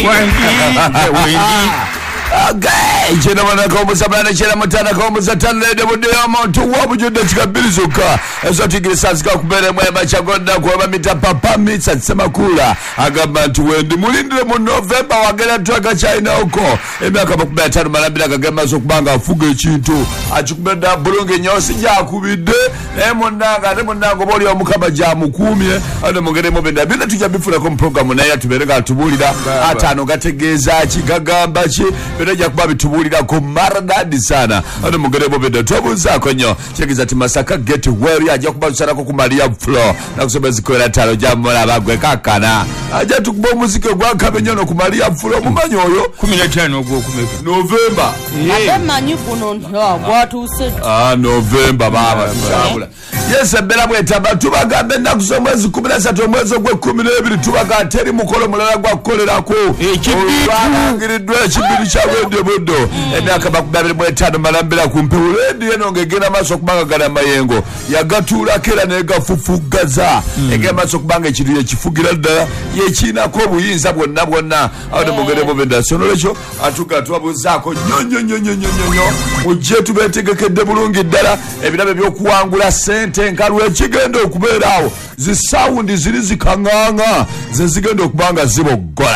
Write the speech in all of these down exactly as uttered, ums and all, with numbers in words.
Wangi, Wengi. Okay, chena wana komu sabana chena mutana komu satana de bude ya montu wabu jude chikabilizuka ezo tigiri sasika kubere mwema chagonda kuwaba mita papa mitsa tsema kula agamba ntu wendi mulindire mu November wagera tuwaga China uko emyaka makubaya tano malambira kagema so kubanga afuge ekintu achikubenda bulungi nyosi jakubide emunanga ne munanga boli omukaba jamukumye ane mugere mubenda bina tujja bifula ko program naye tubereka tubulira atano gategeza kigagamba chi bereja kuba bitubulira ko maradadi sana ane mugere mubenda tobuza konyo chekiza ti Masaka get well yaje kuba usara ko kumalia floor na kusobeza ko talo jamola bagwe kakana aje tukuba muziki gwa kabenyono kumalia floor mumanyo oyo kumi na tano ogwo kumeka November ate manyi kuno ntwa gwatuse ah November baba tusabula yes ebera bwetaba tubagambe nakuso mwezi kumi na tatu mwezi gwe kumi na ebiri tubaga teri mukolo mulala gwa kolerako ekibirangiridwe ekibiri kya radio bodo emyaka bakubabiri bwetano malambira kumpe radio enongegera maso kubanga gala mayengo yagatula kera negafufugaza ege maso kubanga ekiriye ekifugira ddala yekina ko buyinza bwonna bwonna awo mugere bobenda sonolecho atuka twabuzaako nyonyo nyonyo nyonyo uje tubetegekedde bulungi ddala ebirabe byokuwangula sente nkalwe ekigenda okubeerawo zi sound ziri zikanganga ze zigenda okubanga zibogola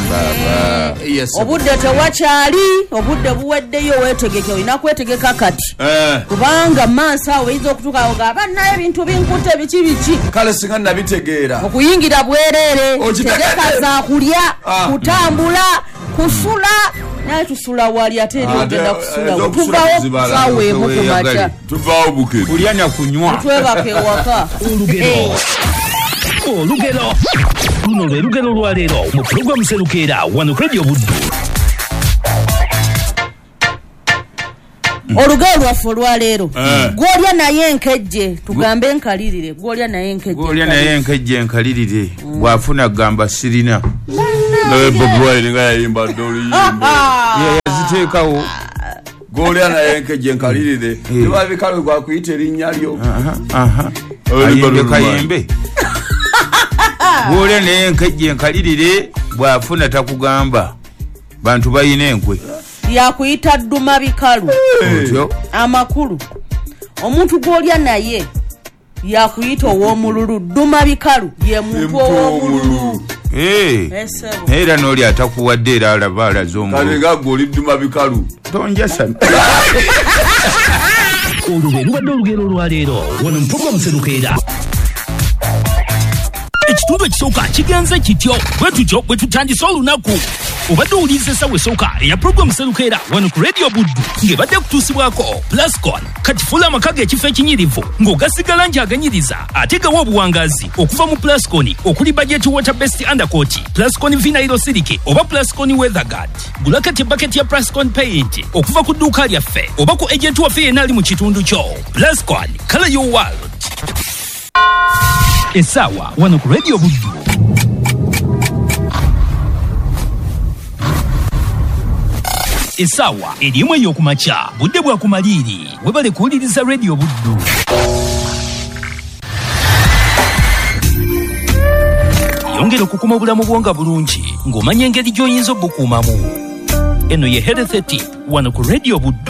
yes obudde tewakyali obudde buweddeyo wetegeke olina kwetegeka kati eh kubanga mansa awo oyinza okutuukawo ng'abannayo ebintu binkute biki biki kale singa nabitegeera okuyingira bwereere tegeka za kulya kutambula kusula naye tusula wali ate eri ogenda kusula tuvawo sawe mukumacha tuvawo buke kulya na kunywa twebake waka olugero olugero luno lwe lugero lwa leero mu programu Serukera wano ku Radio Buddu. olugero lwaffe olwa leero gwolya naye enkejje tugambe enkalirire gwolya naye enkejje gwolya naye enkejje enkalirire bwafuna gamba sirina naye bogwai nga yimba doli yimba yaziteekawo gwolya naye enkejje enkalirire tuba bikalo gwa kuyita erinnya lyo aha ayimbe kayimbe gwolya naye enkejje enkalirire bwafuna takugamba bantu bayina enkwe yakuyita dduma bikalu otyo amakulu omuntu gwolya naye yakuyita ow'omululu dduma bikalu ye muntu ow'omululu eh era noli atakuwadde era alaba alaze omululu kale nga gwoli dduma bikalu tonjasa olwo lubadde olugero lwa leero wano mu programu Serukera. Ekitundu ekisooka kigenze kityo bwe tutyo bwe tutandise olunaku obadde owuliriza essawa esooka eya programu Serukera wano ku Radio Buddu ng'ebadde kutuusibwako Plascon katifula amaka g'ekifo ekinyirivu ng'ogasigala nti aganyiriza ate gawa obuwangazi okuva mu Plascon okuli budget water based undercoat Plascon vinyl silike oba Plascon weather guard gulakati bucket ya Plascon paint okuva ku dduuka lyaffe oba ku agent waffe yenna ali mu kitundu kyo. Plascon color your world. Esawa wano ku Radio Buddu. Esawa erimu ey'okumakya budde bwa kumaliiri webale kuwuliriza Radio Buddu. Yongera okukuma obulamu bwonga bulungi ng'omanya engeri gy'oyinza obukuumamu. Eno ye Health Tip wano ku Radio Buddu.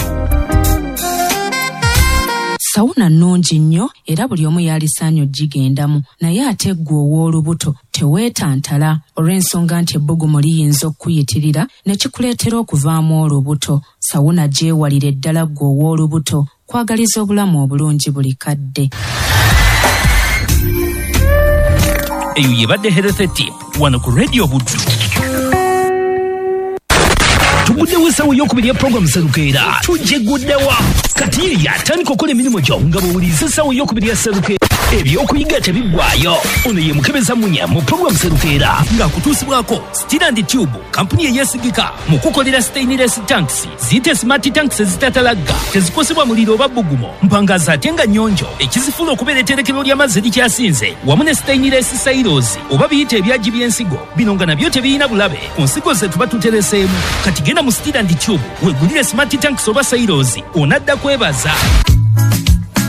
Sawuna nnungi nnyo era buli omu yalisaanyo gigendamu naye ate ggwe ow'olubuto teweetantala olw'ensonga nti ebbugumu liyinza okuyitirira ne kikuleetera okuvaamu olubuto. Sawuna gyewalire ddala ggwe ow'olubuto kwagaliza obulamu obulungi buli kadde. Eyo yebadde Health Tip wano ku Radio Buddu. Tuguddewo essawa ey'okubiri ya programu Serukera tujeguddewa kati yatandika okukola emirimu gyo nga bw'owuliriza essawa ey'okubiri ya Serukera ebyokuyiga tebiggwaayo. Ono ye Mukebeza Munya mu programu Serukera ng'akutuusibwako Steel and Tube kampuni eyeesigika mu kukolera stainless tanks ziyite smart tanks ezitatalagga tezikosebwa muliro oba bbugumo mpangaza ate nga nnyonjo ekizifula okubeera etterekero ly'amazzi likyasinze wamu ne stainless silos oba biyite ebyagi by'ensigo bino nga nabyo tebiyina bulabe ku nsigo ze tuba tutereseemu. Kati genda mu Steel and Tube weegulire smart tanks oba silos onadda kwebaza.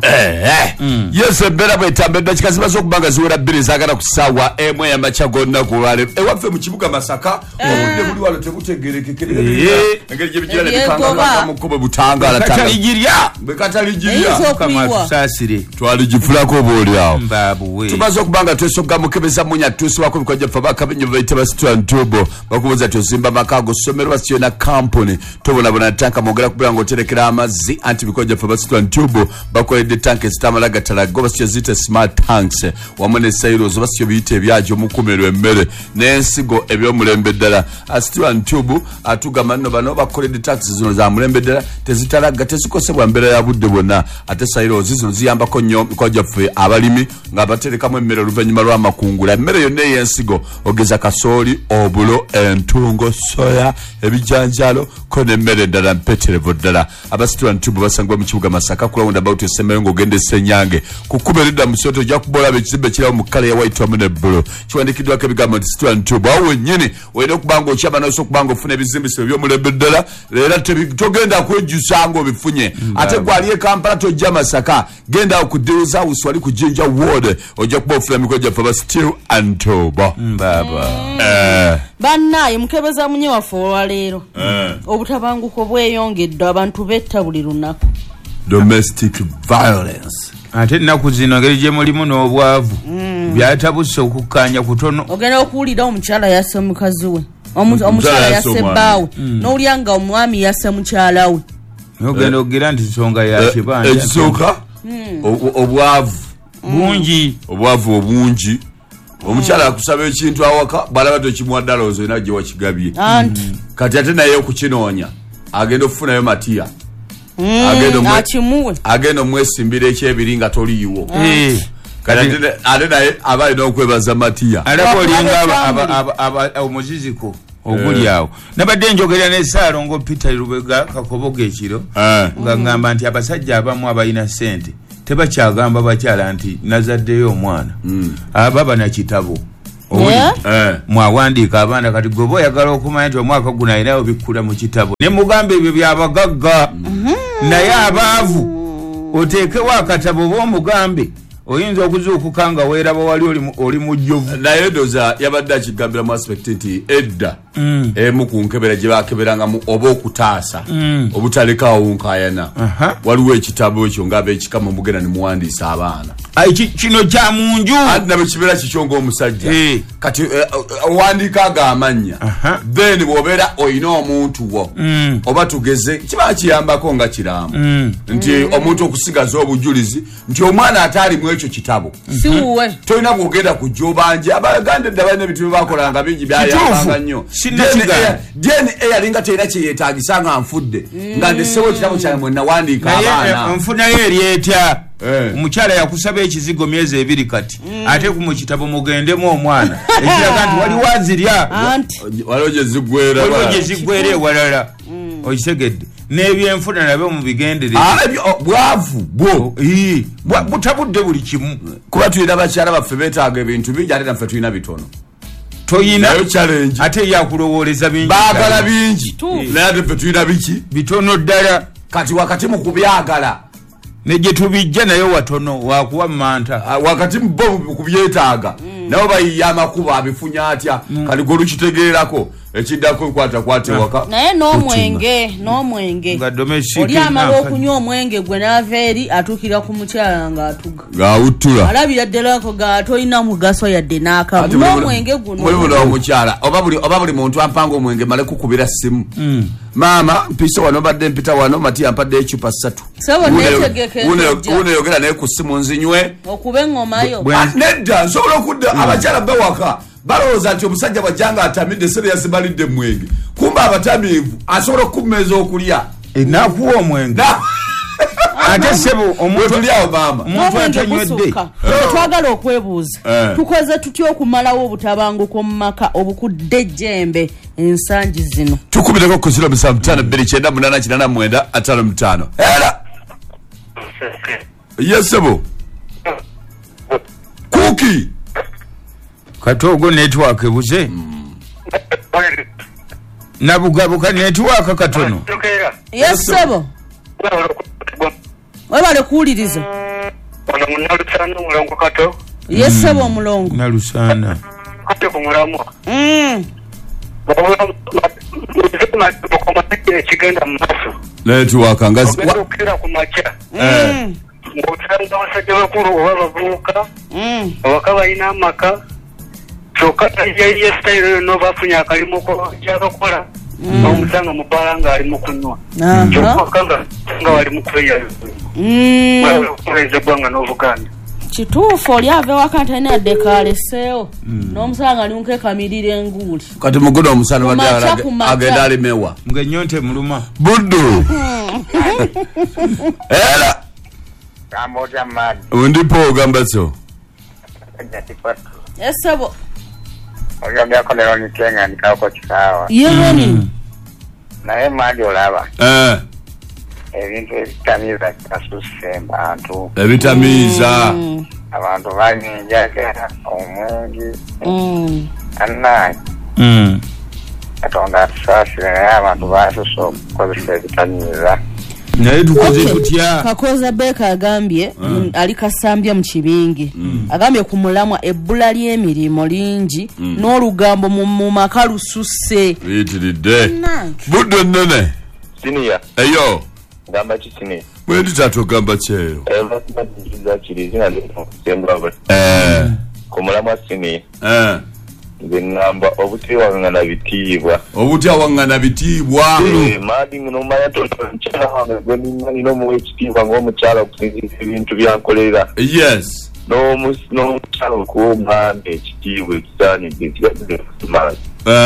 eh yes bera bwetambe dakika zimaze okubanga ziwera bbiri zagala ku ssaawa emu ey'amakya gonna ku lwaleero ewaffe mu kibuga Masaka obudde buli wano tebutegerekekere engeri gye bigira ne bipanga mu kkubo butangaala kataligirya bekataligirya kama tusaasire twaligifulako obooli awo mbabuwe tumaze okubanga twesogga mukebeza munya tusiwako bikojja ffe bakabenyo baite basitula ntubo bakubuza tozimba makaago ssomero basiyona kampuni tobonabona tanka mwogera kubira ng'oterekera amazzi anti bikojja ffe basitula ntubo bakoledde tanka ezitamala gatalago basitya ziyite smart tanks wamu ne sairos basitya biyite ebyajo mukumirwa emmere n'ensigo ebyomulembe ddala asitula ntubu atugamba nno bano bakoledde tanks zino za mulembe ddala tezitalaga tezikosebwa mbeera ya budde bwonna ate sairos zino ziyambako nnyo bikojja ffe abalimi nga baterekamu emmere oluvannyuma lw'amakungula emmere yonna ey'ensigo ogeza kasooli obulo entungo soya ebijanjalo ko n'emmere ddala mpeterevu ddala abasitula ntubu basangibwa mu kibuga Masaka ku roundabout esemmeyo ng'ogenda essenyange ku kkubo eridda mu Soto ojja kuba olaba ekizimbe kirabo mu kkala ya white wamu ne bbulu kiwandiikiddwako ebigambo nti situla ntubu awo wennyini olina okuba nga okyaba n'osobola okuba nga ofuna ebizimbisibwa ebyomulembe ddala era togenda kwejjusa ng'obifunye ate gwali e Kampala tojja Masaka genda okudiruza house wali ku Jinja Ward ojja kuba ofuna emikolo gyaffe aba still antubo mbaba bannaye mukebeza munye waffe olwaleero obutabanguko bweyongedde abantu betta buli lunaku domestic violence ate ennaku zino ngeri gye mulimu n'obwavu byatabusse okukkanya kutono ogenda okuwulira omukyala yasse mukazi we omukyala yasse bbaawe n'owulira nga omwami yasse mukyala we ogenda okugira nti nsonga ya kibanja ekisooka obwavu bungi obwavu obungi omukyala akusaba ekintu awaka balaba tokimuwa ddala ozo ina gye wakigabye kati ate naye okukinoonya agenda okufunayo matiya agenda omwesimbira ekyebiri nga toliiwo ate naye aba alina okwebaza matiya alaba olinga omuziziko oguli awo nabadde njogera ne Ssaalongo Peter Lubega Kakoboga ekiro nga ngamba nti abasajja abamu abalina ssente tebakyagamba bakyala nti nazaddeyo omwana aba bana kitabo mwawandiika abaana kati gwe oyagala okumanya nti omwaka guno alinayo bikkula mu kitabo ne mugamba ebyo byabagagga naye abaavu oteekewo akatabo oba omugambe oyinza okuzuukuka nga weeraba wali oli mujjovu naye doza yabadde akigambira mu aspect nti edda emu ku nkebera gye bakeberangamu oba okutaasa obutalekawo wunkayana waliwo ekitabo ekyo ng'ab'ekikama mugenda ne muwandiisa abaana kino kya munju anti nabwe kibeera kikyo ng'omusajja kati owandiika ago amannya then bw'obeera olina omuntu wo oba tugeze kiba kiyambako nga kiramu nti omuntu okusigaza obujulizi nti omwana ataalimu ekyo kitabo siwuwe tolina bwogenda kujja obanje abaganda edda balina ebintu byebakolanga bingi byayambanga nnyo D N A yalinga terina kyeyetaagisa nga nfudde nga ndesewo ekitabo kyange mwe nawandiika abaana nfunayo eryetya omukyala yakusaba ekizigo myezi ebiri kati ate mu kitabo mugendemu omwana ekiraga nti wali wazirya waliwo gye ziggwera waliwo gye ziggwera ewalala okitegedde n'ebyenfuna nabyo mubigendere bwavu bwo butabudde buli kimu kuba tulina bakyala baffe beetaaga ebintu bingi ate naffe tulina bitono toyina ate yakulowooleza bingi baagala bingi naye ate ffe tulina biki bitono ddala kati wakati mu kubyagala negye tubijja naye watono wakuwa manta wakati bo kubyetaaga nabo bayiya amakubo abifunya atya kali gwe lukitegeerako ekiddako nkwata kwate waka naye n'omwenge n'omwenge oli amala okunywa omwenge gwe n'ava eri atuukira ku mukyala ng'atuga ng'awuttula alabira ddalako ga tolina mugaso yadde n'akamu n'omwenge guno muli buli omukyala oba buli muntu ampanga omwenge male kukubira simu maama mpise wano badde mpita wano mati ampadde ecupa ssatu uneyogera naye ku simu nzinywe okuba eŋŋomayo nedda nsobola okudda abakyala bewaka balowooza nti omusajja bwajjanga atamidde seriyasi balidde mwenge kumba abatamiivu asobola okumeeza okulya enakuwa omwenge ate sebo omuntu oli awo maama omuntu atanywedde twagala okwebuuza tukoze tutya okumalawo obutabanguko mu maka obukudde ejjembe ensangi zino tukubireko ku ziro musanvu ttaano bbiri kyenda munaana kinaana mwenda ataano mutaano era yesebo kuki katogo network ebuze nabugabuka network katono yesebo webale kuwuliriza ono munalusana omulongo kato yesebo omulongo nalusana ate kumulamwa mm ekigenda mu maaso netiwaka nga okukira ku makya mm ng'otanga abasajja bakulu oba bavubuka mm abaka balina amaka kyokka ye sitayiro yonna oba afunye akalimu kyakakola omusanga mubbala ng'ali mu kunywa kyokka nga wali mu kubeeyayo okuleza eggwanga n'obuganda kituufu oli ave waka talina dekaleseewo n'omusanga alimunkekamirira enguuli kati muguno omusana badde agenda alimewa ngenyo nte muluma buddu era Kamoja mad. Undipo ogamba so. Esebo. Oyo byako lero ni Kenya nikako kikawa. Yeni. Na emadi olaba. Eh. Ebintu ebitamiza kasusemba abantu. Ebitamiza. Abantu banyenjaga omungi. Mm. Anna. Mm. Atonda sasi na abantu basuso kozesa ebitamiza. naye tukoze tutya kakoza beka agambye mm. ali kasambya mu kibingi mm. agambye ku mulamwa ebbula ly'emirimu lingi mm. n'olugambo mu maka lususse biyitiridde budde nnene siniya eyo gamba ki siniya bwendi tatogamba kyeyo evakiza kiri zina lsembaba eh ku mulamwa siniya eh nze ngamba obutiwangana bitiibwa obutiwangana bitiibwa maadi nomanya tokyala wange gwe nina omuwa ekitiibwa ng'omukyala okusinzisa ebintu byankolera yes n'omukyala okuwa omwana ekitiibwa ekisaanidde ekigadde kumaasi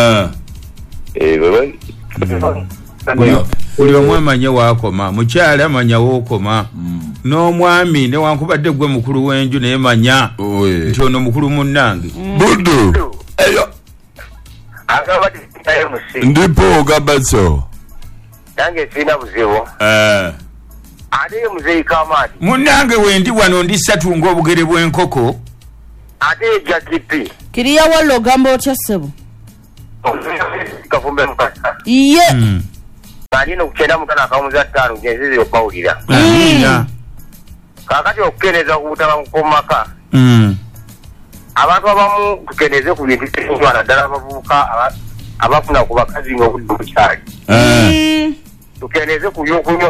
buli omu amanye waakoma mukyala amanya wookoma n'omwami newankubadde gwe mukulu w'enju naye manya nti ono mukulu munnange buddu eyo agabadde kitayo musi ndipo ogamba so nange sina buzibu eh ate ye muzeyi kamaati munnange wendi wano ndi ssatu ng'obugere bw'enkoko ate ye jakipi kiriya walla ogamba otya ssebo kafumbe mukasa iye alina okukyenda mukana akamuza ttaano genzizire okbawulira kaakati okukendeeza ku butaba kumaka abantu abamu tukendeeze ku bintu tekutwala ddala abavubuka abafuna ku bakazi ng'obudde bukyali tukendeeze ku byokunywa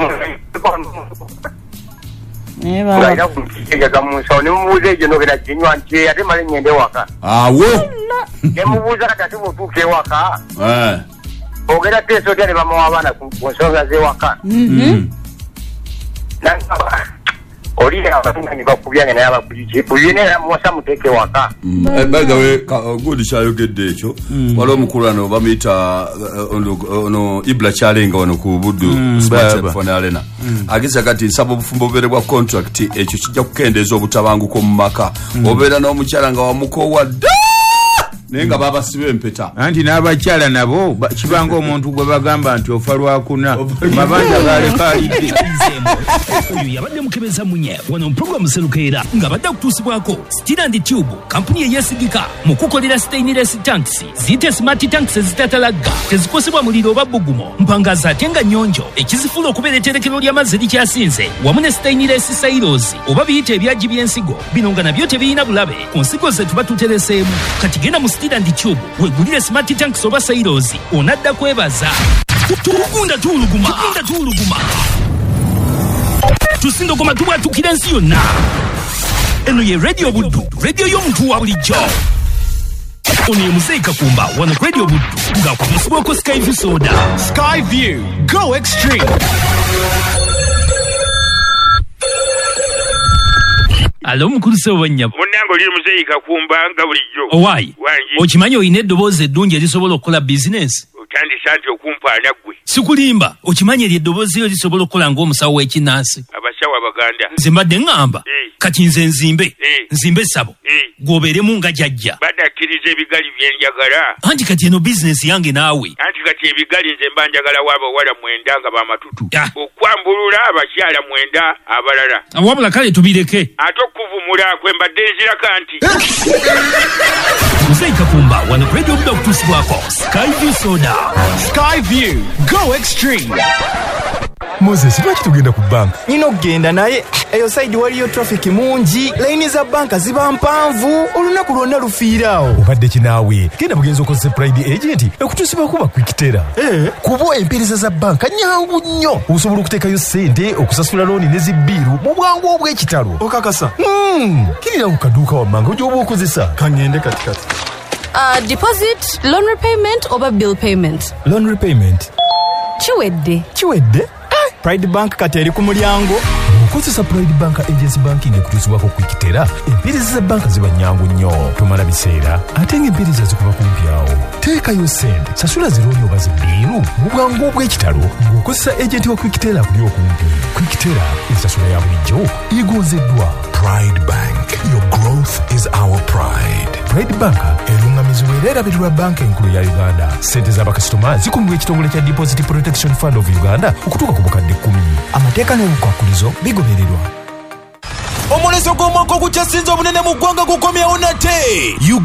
ng'alina ku mikijaga mu nsawo ne mumubuuza egyo nogera ginywa nti ate male ngende waka awo ne mubuuza kati ate mutuuka ewaka ogera teeso otya ne bamawa abaana ku nsonga z'ewaka oli abatunganyi bakubyange naye abakuyine muwasa muteeke waka by the way gudi kyayogedde ekyo waliwo omukulano bamuyita ono ibula kyalenga wano ku buddu smartphone arena ageza kati nsaba obufumbo bubeere bwa contract ekyo kijja kukendeeza obutabanguko mu maka obeera n'omukyala nga wamukowa dda naye nga babasiba empeta anti n'abakyala nabo kibanga omuntu gwe bagamba nti ofa lwakuna mabanja galeka alidde oyo yabadde mukebeza munye wano mpuroguramu serukeera nga badde okutuusibwako Steel and Tube kampuni eyeesigika mu kukolera stainless tanks ziyite smart tanks ezitatalagga tezikosebwa muliro oba bbugumo mpangaza ate nga nnyonjo ekizifuula okubeera etterekero ly'amazzi likyasinze wamu ne stainless silos oba biyite ebyagi by'ensigo bino nga nabyo tebirina bulabe ku nsigo ze tuba tutereseemu kati genda mu Steel and Tube wegulire smart tanks oba silos onadda kwebaza tugunda tuuluguma tugunda tuuluguma tusindogoma tubwatukira ensi yonna eno ye radio buddu radio y'omuntu wa bulijjo ono ye muzeyi kakumba wano ku radio buddu ng'akumusibwako skyview soda Skyview go extreme. alo mukulu sebo bannyabo munnange oli muzeyi kakumba nga bulijjo owaayi okimanyi olina eddoboozi eddungi erisobola okukola bizinensi otandisa nti okumpaana ggwe sikulimba okimanyi eryo eddoboozi eryo lisobola okukola ng'omusawo w'ekinnansi abasawo abaganda nze mbadde ŋŋamba kati nze nzimbe nzimbe essabo gw'obeeremu nga jjajja badakkiriza ebigali byenjagala anti kati eno bizinensi yange naawe anti kati ebigali nze mba njagala w'abawala mwenda nga bamatutu okwambulula abakyala mwenda abalala wabula kale tubireke ate okuvumula kwe mbadde nziraka nti muzeyi kakumba wano ku radio budde okutuusibwako Skyview soda Skyview go extreme. Moses lwaki tugenda ku banka? Nina okugenda naye eyo side waliyo traffic mungi, layini za banka ziba mpanvu, olunaku lwonna lufiiraawo. Obadde kinaawe genda bugenza okozesa Pride Agent ekutuusiba kuba kwikitera. Eh. Kuba empeereza za banka nyangu nnyo, osobola okuteekayo ssente, okusasula looni ne zibbiiru mu bwangu obw'ekitalo. Okakasa? Mm. Kirira ku kaduuka wammanga gy'oba okozesa. Kangende katikati. Uh, deposit, loan repayment oba bill payment? Loan repayment. Kiwedde. Kiwedde? Eh, Pride Bank kati eri ku mulyango. Okozesa Pride Bank Agency Banking ekutuusibwako kwikitera, empeereza za banka ziba nnyangu nnyo. Tomala biseera ate ng'empeereza zikuba kumpyawo. Teekayo ssente, sasula zirooni oba zibbiiru mu bwangu obw'ekitalo ng'okozesa agenti wa kwikitera akuli okumpi. Kwikitera ensasula ya bulijjo egonzeddwa. Pride Bank, your growth is our pride. Pride Bank erungamizibwa era erabirirwa banka enkulu ya Uganda. Ssente z'abakasitoma zikuumibwa ekitongole kya Deposit Protection Fund of Uganda okutuuka ku bukadde kkumi. Amateeka n'obukwakulizo bigobererwa. Omuleso gw'omwaka ogukyasinze obunene mu ggwanga gukomyewo nate.